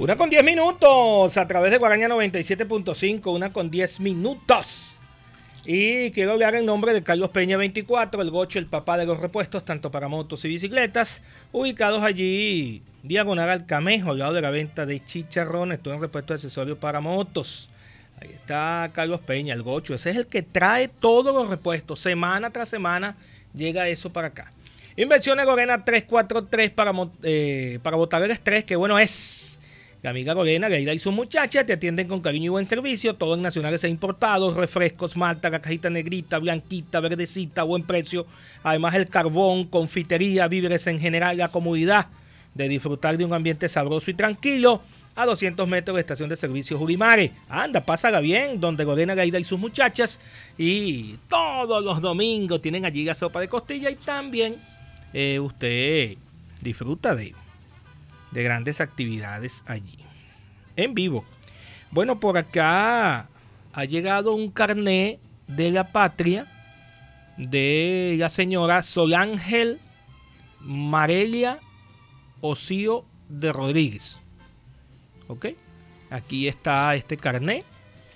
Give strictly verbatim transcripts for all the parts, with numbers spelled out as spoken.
Una con diez minutos a través de Guaraña noventa y siete punto cinco, una con diez minutos. Y quiero hablar en nombre de Carlos Peña veinticuatro, el Gocho, el papá de los repuestos, tanto para motos y bicicletas, ubicados allí, diagonal al Camejo, al lado de la venta de chicharrones, todo en repuestos de accesorios para motos. Ahí está Carlos Peña, el Gocho, ese es el que trae todos los repuestos, semana tras semana llega eso para acá. Inversiones Lorena tres cuatro tres para, eh, para botar el estrés, que bueno es. La amiga Lorena, Leida y sus muchachas te atienden con cariño y buen servicio, todo en nacionales e importados, refrescos, malta, la cajita negrita, blanquita, verdecita, buen precio. Además el carbón, confitería, víveres en general, la comodidad de disfrutar de un ambiente sabroso y tranquilo a doscientos metros de estación de servicio Jurimare. Anda, pásala bien, donde Lorena, Leida y sus muchachas. Y todos los domingos tienen allí la sopa de costilla y también eh, usted disfruta de... de grandes actividades allí, en vivo. Bueno, por acá ha llegado un carné de la patria de la señora Solángel Marelia Osío de Rodríguez. Ok, aquí está este carné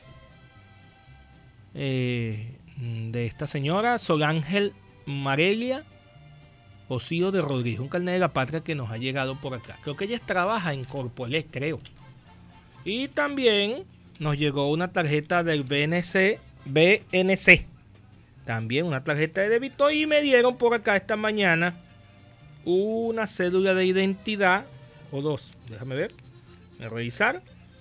eh, de esta señora Solángel Marelia Osío de Rodríguez, un carnet de la patria que nos ha llegado por acá. Creo que ella trabaja en Corpoelec, creo. Y también nos llegó una tarjeta del B N C, B N C. También una tarjeta de débito. Y me dieron por acá esta mañana una cédula de identidad. O dos, déjame ver. Voy a revisar.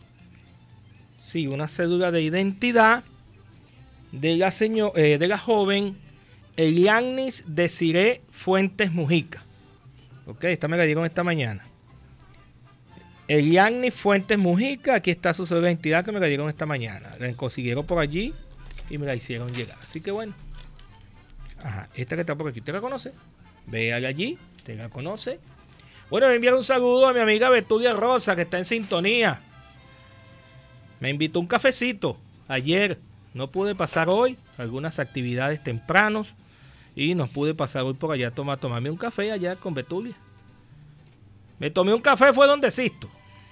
Sí, una cédula de identidad de la, señor, eh, de la joven Elianis Desiree Fuentes Mujica. Ok, esta me la dieron esta mañana. Elianis Fuentes Mujica, aquí está su cédula de identidad que me la dieron esta mañana. La consiguieron por allí y me la hicieron llegar. Así que bueno. Ajá, esta que está por aquí, ¿usted la conoce? Véala allí, ¿usted la conoce? Bueno, me enviar un saludo a mi amiga Betulia Rosa, que está en sintonía. Me invitó un cafecito ayer. No pude pasar hoy, algunas actividades tempranos. Y nos pude pasar hoy por allá a tomar, tomarme un café allá con Betulia. Me tomé un café, fue donde existo.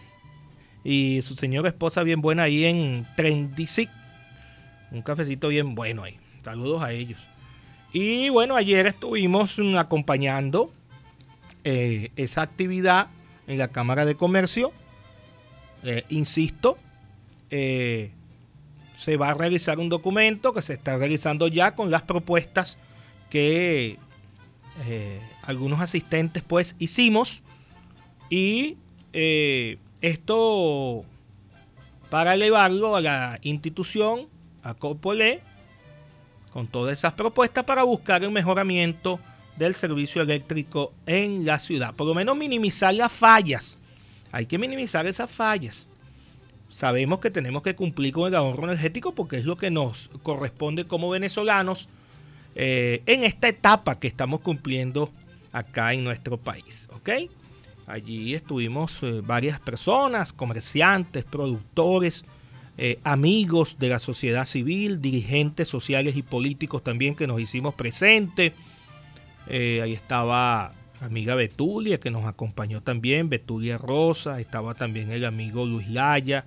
Y su señora esposa bien buena ahí en Trendici. Un cafecito bien bueno ahí. Saludos a ellos. Y bueno, ayer estuvimos acompañando eh, esa actividad en la Cámara de Comercio. Eh, insisto, eh, se va a realizar un documento que se está realizando ya con las propuestas que eh, algunos asistentes pues hicimos y eh, esto para elevarlo a la institución, a Corpoelec, con todas esas propuestas para buscar el mejoramiento del servicio eléctrico en la ciudad, por lo menos minimizar las fallas. Hay que minimizar esas fallas. Sabemos que tenemos que cumplir con el ahorro energético porque es lo que nos corresponde como venezolanos Eh, en esta etapa que estamos cumpliendo acá en nuestro país, ¿ok? Allí estuvimos eh, varias personas, comerciantes, productores, eh, amigos de la sociedad civil, dirigentes sociales y políticos también que nos hicimos presentes. Eh, ahí estaba la amiga Betulia que nos acompañó también, Betulia Rosa, estaba también el amigo Luis Laya,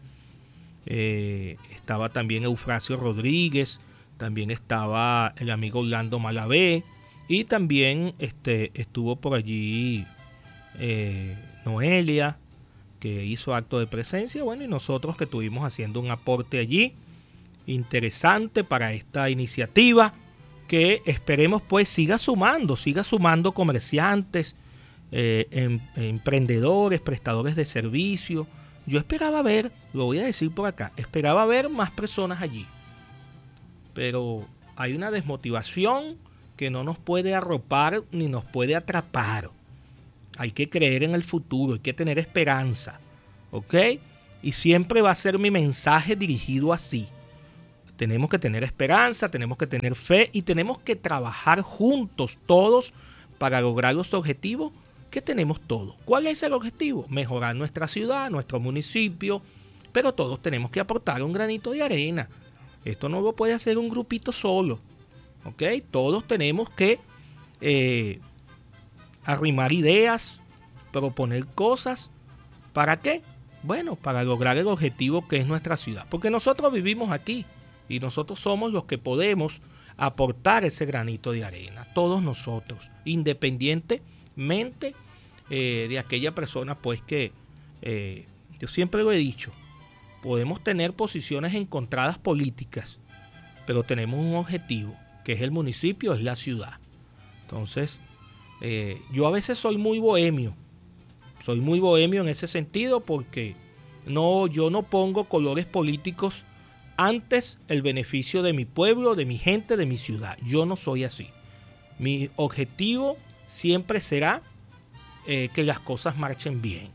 eh, estaba también Eufrasio Rodríguez, también estaba el amigo Orlando Malavé y también este, estuvo por allí eh, Noelia, que hizo acto de presencia, bueno, y nosotros que estuvimos haciendo un aporte allí interesante para esta iniciativa que esperemos pues siga sumando, siga sumando comerciantes, eh, em, emprendedores, prestadores de servicios. Yo esperaba ver, lo voy a decir por acá, esperaba ver más personas allí. Pero hay una desmotivación que no nos puede arropar ni nos puede atrapar. Hay que creer en el futuro, hay que tener esperanza, ¿ok? Y siempre va a ser mi mensaje dirigido así. Tenemos que tener esperanza, tenemos que tener fe y tenemos que trabajar juntos todos para lograr los objetivos que tenemos todos. ¿Cuál es el objetivo? Mejorar nuestra ciudad, nuestro municipio, pero todos tenemos que aportar un granito de arena. Esto no lo puede hacer un grupito solo, ¿ok? Todos tenemos que eh, arrimar ideas, proponer cosas. ¿Para qué? Bueno, para lograr el objetivo que es nuestra ciudad. Porque nosotros vivimos aquí y nosotros somos los que podemos aportar ese granito de arena. Todos nosotros, independientemente eh, de aquella persona, pues que eh, yo siempre lo he dicho, podemos tener posiciones encontradas políticas, pero tenemos un objetivo, que es el municipio, es la ciudad. Entonces, eh, yo a veces soy muy bohemio. Soy muy bohemio en ese sentido porque no, yo no pongo colores políticos antes el beneficio de mi pueblo, de mi gente, de mi ciudad. Yo no soy así. Mi objetivo siempre será eh, que las cosas marchen bien.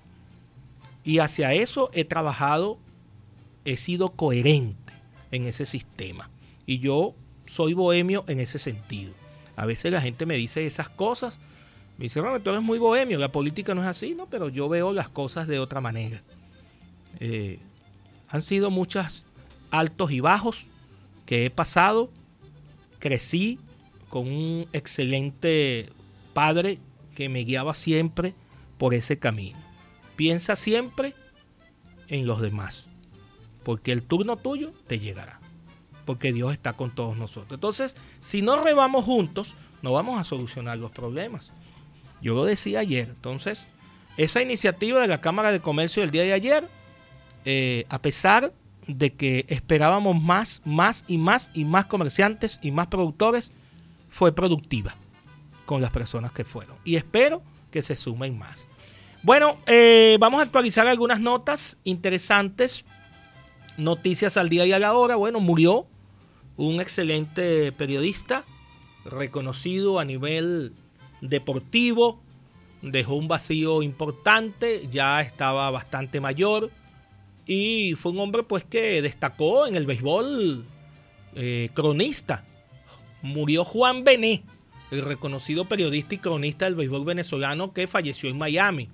Y hacia eso he trabajado, he sido coherente en ese sistema. Y yo soy bohemio en ese sentido. A veces la gente me dice esas cosas. Me dice, Ronald, tú eres muy bohemio, la política no es así, ¿no? Pero yo veo las cosas de otra manera. Eh, han sido muchos altos y bajos que he pasado. Crecí con un excelente padre que me guiaba siempre por ese camino. Piensa siempre en los demás, porque el turno tuyo te llegará, porque Dios está con todos nosotros. Entonces, si no remamos juntos, no vamos a solucionar los problemas. Yo lo decía ayer. Entonces, esa iniciativa de la Cámara de Comercio del día de ayer, eh, a pesar de que esperábamos más, más y más y más comerciantes y más productores, fue productiva con las personas que fueron. Y espero que se sumen más. Bueno, eh, vamos a actualizar algunas notas interesantes. Noticias al día y a la hora. Bueno, murió un excelente periodista, reconocido a nivel deportivo, dejó un vacío importante, ya estaba bastante mayor y fue un hombre pues que destacó en el béisbol, eh, cronista. Murió Juan Bené, el reconocido periodista y cronista del béisbol venezolano que falleció en Miami.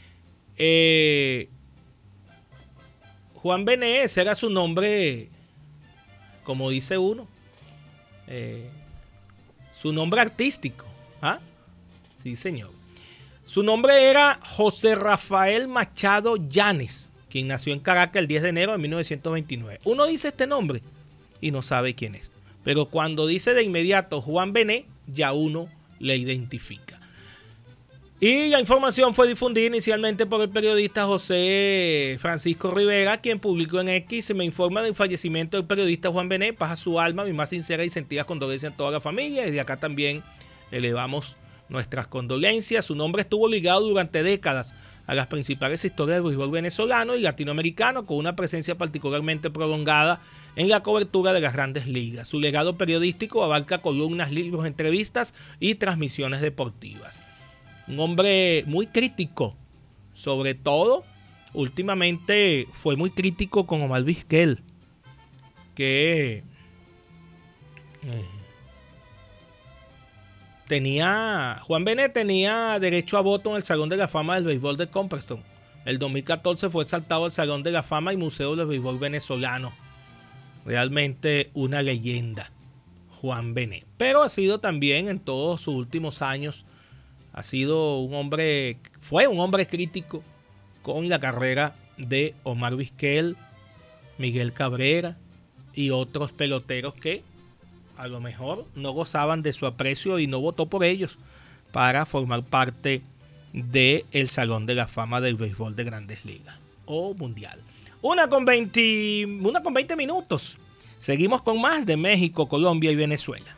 Eh, Juan Bené, ese era su nombre, como dice uno, eh, su nombre artístico. ¿Ah? Sí, señor. Su nombre era José Rafael Machado Llanes, quien nació en Caracas el diez de enero de mil novecientos veintinueve. Uno dice este nombre y no sabe quién es. Pero cuando dice de inmediato Juan Bené, ya uno le identifica. Y la información fue difundida inicialmente por el periodista José Francisco Rivera, quien publicó en X: se me informa del fallecimiento del periodista Juan Bené, paz a su alma, mi más sincera y sentida condolencia a toda la familia. Y de acá también elevamos nuestras condolencias. Su nombre estuvo ligado durante décadas a las principales historias del béisbol venezolano y latinoamericano, con una presencia particularmente prolongada en la cobertura de las grandes ligas. Su legado periodístico abarca columnas, libros, entrevistas y transmisiones deportivas. Un hombre muy crítico, sobre todo, últimamente fue muy crítico con Omar Vizquel, que eh, tenía, Juan Bené tenía derecho a voto en el Salón de la Fama del Béisbol de Cooperstown. El dos mil catorce fue exaltado al Salón de la Fama y Museo del Béisbol Venezolano. Realmente una leyenda, Juan Bené. Pero ha sido también en todos sus últimos años, ha sido un hombre, fue un hombre crítico con la carrera de Omar Vizquel, Miguel Cabrera y otros peloteros que a lo mejor no gozaban de su aprecio y no votó por ellos para formar parte del Salón de la Fama del Béisbol de Grandes Ligas o Mundial. Una con veinte, una con veinte minutos. Seguimos con más de México, Colombia y Venezuela.